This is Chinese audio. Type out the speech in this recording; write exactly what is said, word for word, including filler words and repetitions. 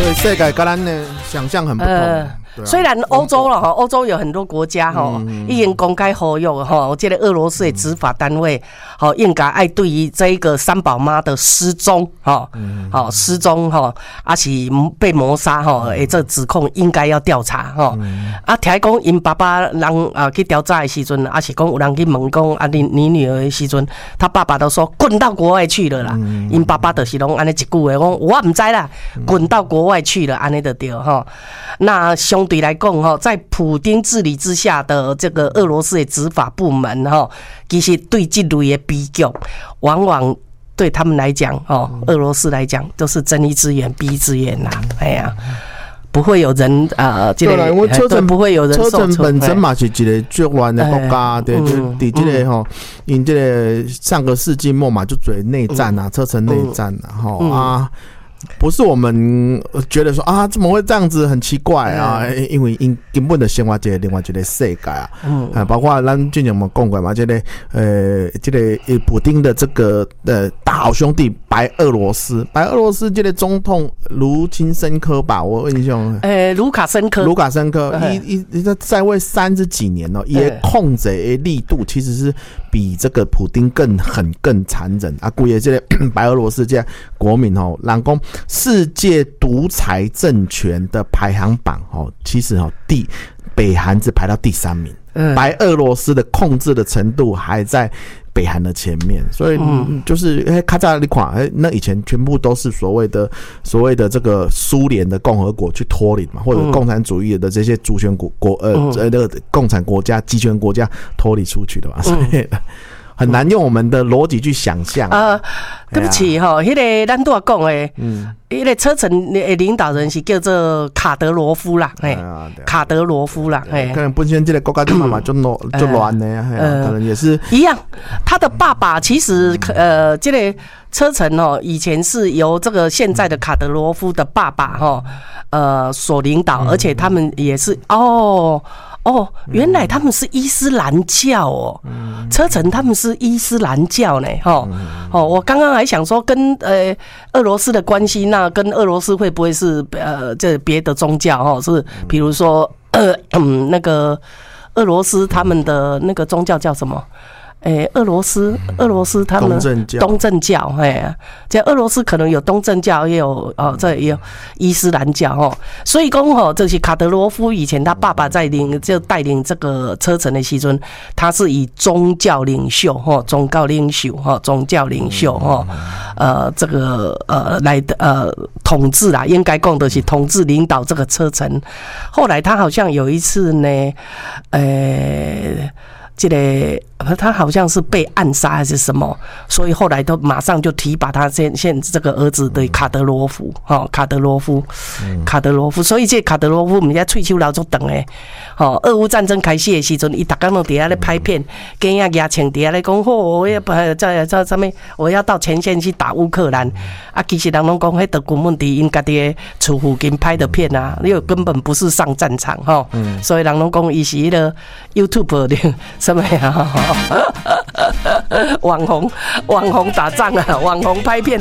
所以世界跟咱的想象很不同。呃啊、虽然欧洲了哈，欧洲有很多国家哈，已经公开呼吁哈，我记得俄罗斯的执法单位好应该爱对于这一个三宝妈的失踪哈，好失踪哈，还是被谋杀哈，诶，这指控应该要调查哈。啊，听讲因爸爸人啊去调查的时阵，还是讲有人去问讲啊你你女儿的时阵，他爸爸都说滚到国外去了啦。因爸爸就是拢安尼一句话，讲我唔知啦，滚到国外去了，安尼就对哈。那相对来讲哈，在普丁治理之下的这个俄罗斯的执法部门哈，其实对这类的逼局，往往对他们来讲哦，俄罗斯来讲都是睁一只眼闭一只眼呐，哎呀。不会有人呃，这个对啦，因为车臣不会有人受车臣本身嘛是一个最乱的国家，对，就伫这个吼，因这个上个世纪末嘛就做内战啊，车臣内战啊，吼啊。不是我们觉得说啊，怎么会这样子很奇怪啊？嗯、因为因根本的生活在另外一个世界啊，嗯，啊，包括咱之前我们讲过嘛，这个呃，这个普丁的这个呃大好兄弟白俄罗斯，白俄罗斯这个总统卢钦申科吧，我印象， 呃，卢卡申科， 卢卡申科，一一他在位三十几年哦，也控制的力度其实是比这个普丁更狠、更残忍啊！估计这个白俄罗斯这国民哦，人讲世界独裁政权的排行榜哦，其实哦，第北韩只排到第三名，嗯、白俄罗斯的控制的程度还在北韩的前面，所以就是哎，卡扎利款哎，那以前全部都是所谓的所谓的这个苏联的共和国去脱离嘛，或者共产主义的这些主权国国呃呃那个共产国家、集权国家脱离出去的嘛，所以很难用我们的逻辑去想象。呃， 对不起哈，那个咱都要讲诶，嗯，那个车臣的领导人是叫做卡德罗夫啦，哎，卡德罗夫啦，哎， 可能本身这个国家就慢慢就乱就乱的呀，可能也是一样。他的爸爸其实呃，这个车臣哦，以前是由这个现在的卡德罗夫的爸爸哈，呃，所领导，而且他们也是哦。哦，原来他们是伊斯兰教哦，嗯、车臣他们是伊斯兰教呢，哦、嗯、哦，我刚刚还想说跟呃俄罗斯的关系，那跟俄罗斯会不会是呃这别的宗教哦？是比如说呃嗯那个俄羅斯他们的那个宗教叫什么？诶、欸，俄罗斯，俄罗斯他们东正教， 东正教，哎，在俄罗斯可能有东正教，也有哦，这也有伊斯兰教哦。所以讲吼，这是卡德罗夫以前他爸爸在领就带领这个车臣的时阵，他是以宗教领袖哈，宗教领袖哈，宗教领袖哈，呃，这个呃来呃统治啦，应该讲的是统治领导这个车臣。后来他好像有一次呢，呃。这个他好像是被暗杀还是什么，所以后来都马上就提拔他现现这个儿子的卡德罗夫，哈，卡德罗夫，卡德罗夫，所以这卡德罗夫我们家退休老足长诶，吼，俄乌战争开始的时阵，伊逐工都伫遐咧拍片，跟亚亚青伫遐咧讲，吼，我要在在上面，我要到前线去打乌克兰，啊，其实人拢讲，迄都根本伫因家己的厝附近拍的片啊，因为根本不是上战场，吼，所以人拢讲伊是迄个 YouTube 的什么呀？网红网红打仗啊，网红拍片。